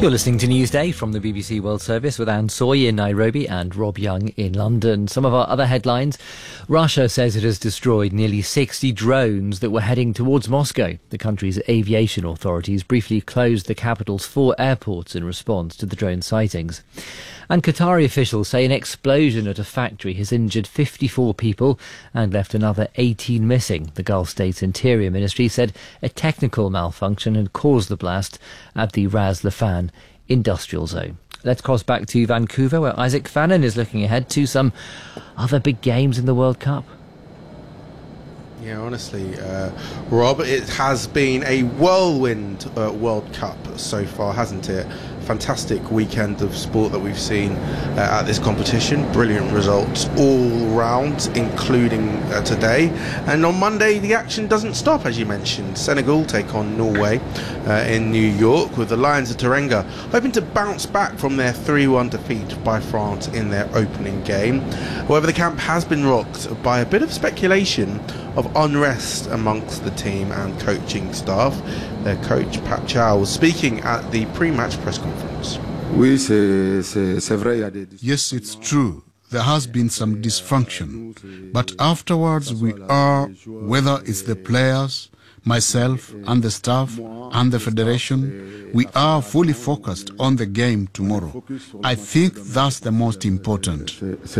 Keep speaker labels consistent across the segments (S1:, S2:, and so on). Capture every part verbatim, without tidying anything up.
S1: You're listening to Newsday from the B B C World Service with Anne Soy in Nairobi and Rob Young in London. Some of our other headlines. Russia says it has destroyed nearly sixty drones that were heading towards Moscow. The country's aviation authorities briefly closed the capital's four airports in response to the drone sightings. And Qatari officials say an explosion at a factory has injured fifty-four people and left another eighteen missing. The Gulf State's Interior Ministry said a technical malfunction had caused the blast at the Ras Laffan industrial zone. Let's cross back to Vancouver, where Isaac Fannin is looking ahead to some other big games in the World Cup.
S2: Yeah, honestly, uh, Rob, it has been a whirlwind uh, World Cup so far, hasn't it? Fantastic weekend of sport that we've seen uh, at this competition. Brilliant results all round, including uh, today. And on Monday, the action doesn't stop, as you mentioned. Senegal take on Norway uh, in New York, with the Lions of Teranga hoping to bounce back from their three one defeat by France in their opening game. However, the camp has been rocked by a bit of speculation of unrest amongst the team and coaching staff. Their coach, Pap Chow, was speaking at the pre-match press conference.
S3: Yes, it's true. There has been some dysfunction. But afterwards we are, whether it's the players, myself and the staff and the federation, we are fully focused on the game tomorrow. I think that's the most important.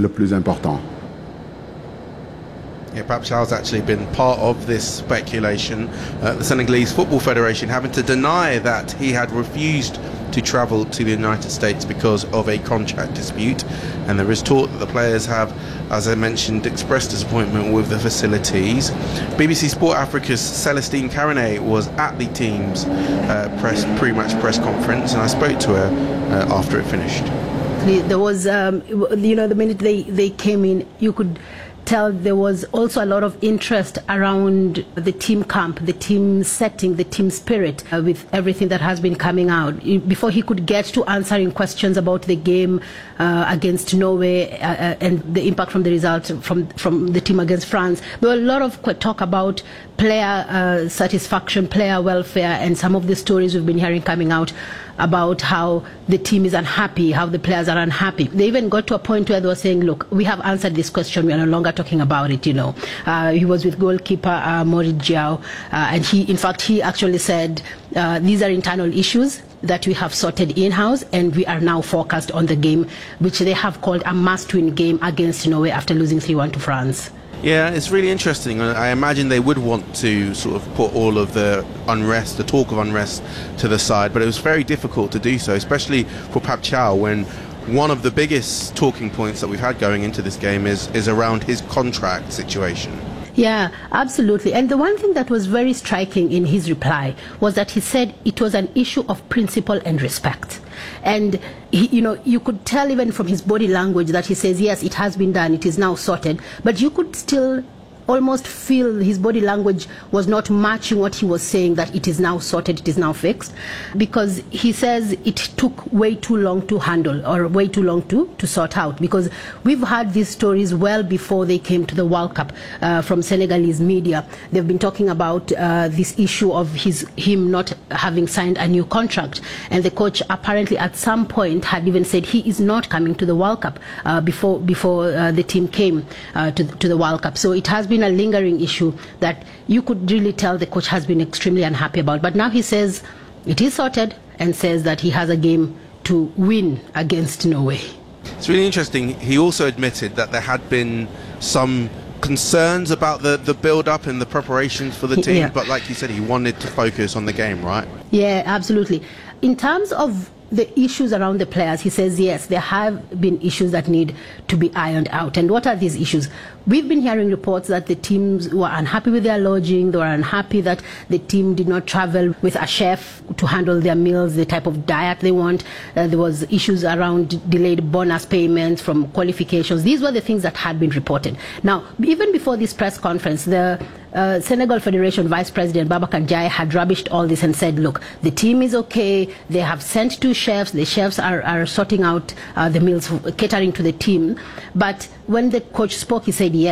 S2: Yeah, Pap Chow's actually been part of this speculation. Uh, the Senegalese Football Federation having to deny that he had refused to travel to the United States because of a contract dispute. And there is talk that the players have, as I mentioned, expressed disappointment with the facilities. B B C Sport Africa's Celestine Carone was at the team's uh, press pre-match press conference, and I spoke to her uh, after it finished.
S4: There was, um, you know, the minute they, they came in, you could tell there was also a lot of interest around the team camp, the team setting, the team spirit, uh, with everything that has been coming out. Before he could get to answering questions about the game uh, against Norway uh, and the impact from the result from, from the team against France, there were a lot of talk about player uh, satisfaction, player welfare, and some of the stories we've been hearing coming out about how the team is unhappy, how the players are unhappy. They even got to a point where they were saying, look, we have answered this question, we are no longer talking about it, you know. Uh, he was with goalkeeper uh, Maurice Diaw, uh, and he, in fact, he actually said, uh, these are internal issues that we have sorted in-house, and we are now focused on the game, which they have called a must-win game against Norway after losing three one to France.
S2: Yeah, it's really interesting. I imagine they would want to sort of put all of the unrest, the talk of unrest, to the side, but it was very difficult to do so, especially for Pap Chow, when one of the biggest talking points that we've had going into this game is, is around his contract situation.
S4: Yeah, absolutely. And the one thing that was very striking in his reply was that he said it was an issue of principle and respect. And, he, you know, you could tell even from his body language that he says, yes, it has been done, it is now sorted, but you could still almost feel his body language was not matching what he was saying, that it is now sorted, it is now fixed, because he says it took way too long to handle, or way too long to, to sort out, because we've had these stories well before they came to the World Cup uh, from Senegalese media. They've been talking about uh, this issue of his him not having signed a new contract, and the coach apparently at some point had even said he is not coming to the World Cup uh, before before uh, the team came uh, to, to the World Cup. So it has been a lingering issue that you could really tell the coach has been extremely unhappy about. But now he says it is sorted, and says that he has a game to win against Norway.
S2: It's really interesting. He also admitted that there had been some concerns about the, the build-up and the preparations for the team, yeah. But like you said, he wanted to focus on the game, right?
S4: Yeah, absolutely. In terms of the issues around the players, he says, yes, there have been issues that need to be ironed out. And what are these issues? We've been hearing reports that the teams were unhappy with their lodging, they were unhappy that the team did not travel with a chef to handle their meals, the type of diet they want. Uh, there was issues around delayed bonus payments from qualifications. These were the things that had been reported. Now, even before this press conference, the uh, Senegal Federation Vice President Babacar Ndiaye had rubbished all this and said, look, the team is okay, they have sent two chefs, the chefs are, are sorting out uh, the meals, catering to the team. But when the coach spoke, he said, yes,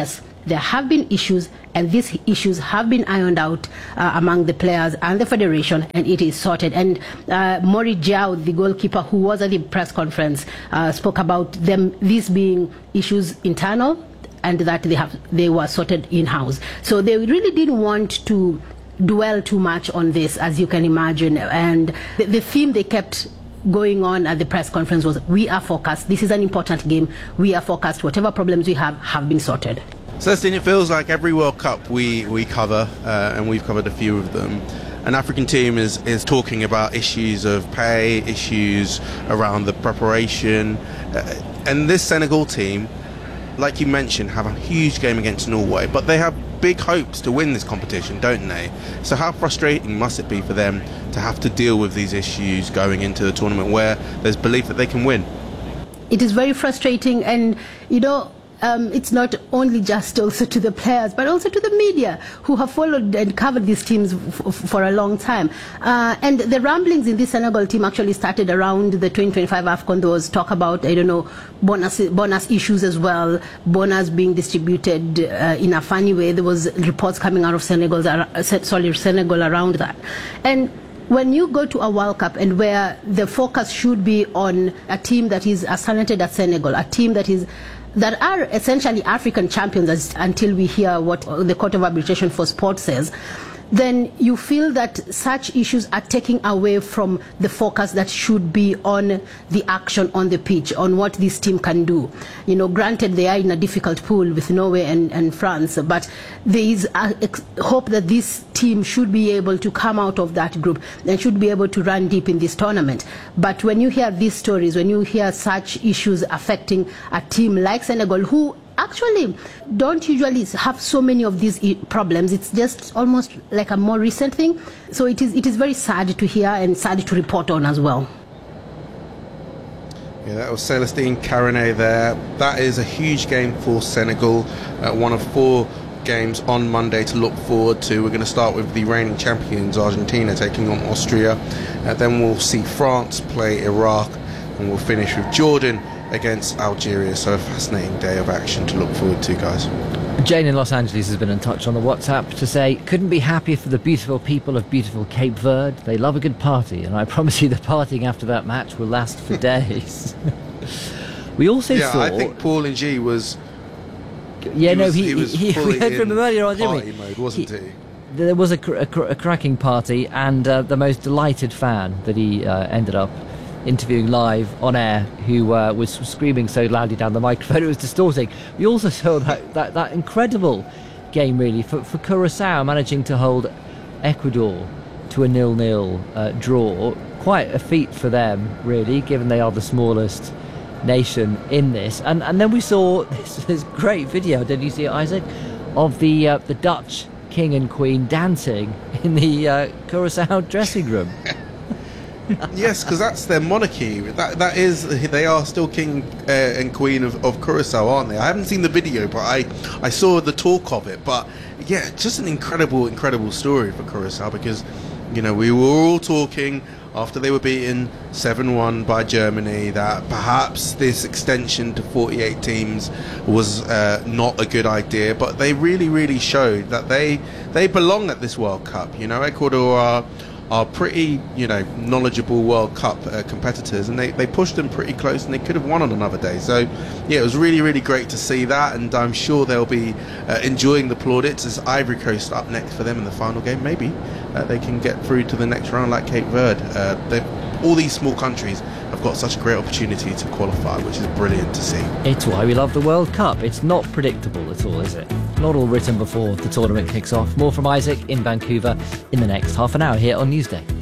S4: there have been issues, and these issues have been ironed out uh, among the players and the federation, and it is sorted. And uh, Mori Jiao, the goalkeeper who was at the press conference, uh, spoke about them these being issues internal, and that they have they were sorted in-house. So they really didn't want to dwell too much on this, as you can imagine. And the, the theme they kept going on at the press conference was, we are focused, this is an important game, we are focused, whatever problems we have have been sorted.
S2: Celestine, it feels like every World Cup we, we cover, uh, and we've covered a few of them, an African team is, is talking about issues of pay, issues around the preparation, uh, and this Senegal team, like you mentioned, have a huge game against Norway, but they have big hopes to win this competition, don't they? So how frustrating must it be for them to have to deal with these issues going into the tournament where there's belief that they can win?
S4: It is very frustrating, and you know, Um, it's not only just also to the players, but also to the media who have followed and covered these teams f for a long time. Uh, and the ramblings in this Senegal team actually started around the twenty twenty-five AFCON. There was talk about, I don't know, bonus, bonus issues as well, bonus being distributed uh, in a funny way. There was reports coming out of Senegal, uh, sorry, Senegal around that. And when you go to a World Cup and where the focus should be on a team that is as talented as Senegal, a team that is that are essentially African champions as, until we hear what the Court of Arbitration for Sport says, then you feel that such issues are taking away from the focus that should be on the action on the pitch, on what this team can do. You know, granted they are in a difficult pool with Norway and, and France, but there is a hope that this team should be able to come out of that group and should be able to run deep in this tournament. But when you hear these stories, when you hear such issues affecting a team like Senegal, who actually don't usually have so many of these problems, it's just almost like a more recent thing. So it is it is very sad to hear and sad to report on as well.
S2: Yeah, that was Celestine Carène there. That is a huge game for Senegal, uh, one of four games on Monday to look forward to. We're going to start with the reigning champions Argentina taking on Austria, uh, then we'll see France play Iraq, and we'll finish with Jordan against Algeria. So a fascinating day of action to look forward to, guys.
S1: Jane in Los Angeles has been in touch on the WhatsApp to say, couldn't be happier for the beautiful people of beautiful Cape Verde. They love a good party, and I promise you the partying after that match will last for days. We also
S2: yeah,
S1: saw...
S2: I think Paul and G was...
S1: Yeah,
S2: he
S1: no,
S2: was,
S1: he,
S2: he was
S1: he,
S2: fully
S1: we heard from him earlier on, didn't
S2: party
S1: we?
S2: mode, wasn't he? he?
S1: There was a, cr a, cr a cracking party, and uh, the most delighted fan that he uh, ended up interviewing live on air, who uh, was screaming so loudly down the microphone it was distorting. We also saw that, that, that incredible game, really, for, for Curacao managing to hold Ecuador to a nil nil uh, draw. Quite a feat for them, really, given they are the smallest nation in this. And and then we saw this, this great video, did you see it, Isaac, of the uh, the Dutch king and queen dancing in the uh, Curacao dressing room.
S2: Yes, because that's their monarchy. That that is, they are still king uh, and queen of, of Curacao, aren't they? I haven't seen the video, but I I saw the talk of it. But yeah, just an incredible, incredible story for Curacao, because you know, we were all talking after they were beaten seven one by Germany that perhaps this extension to forty-eight teams was uh, not a good idea, but they really, really showed that they they belong at this World Cup. You know, Ecuador are are pretty, you know, knowledgeable World Cup uh, competitors, and they, they pushed them pretty close, and they could have won on another day. So yeah, it was really, really great to see that, and I'm sure they'll be uh, enjoying the plaudits as Ivory Coast up next for them in the final game. Maybe uh, they can get through to the next round like Cape Verde. Uh, all these small countries have got such a great opportunity to qualify, which is brilliant to see.
S1: It's why we love the World Cup. It's not predictable at all, is it? Not all written before the tournament kicks off. More from Isaac in Vancouver in the next half an hour here on Newsday.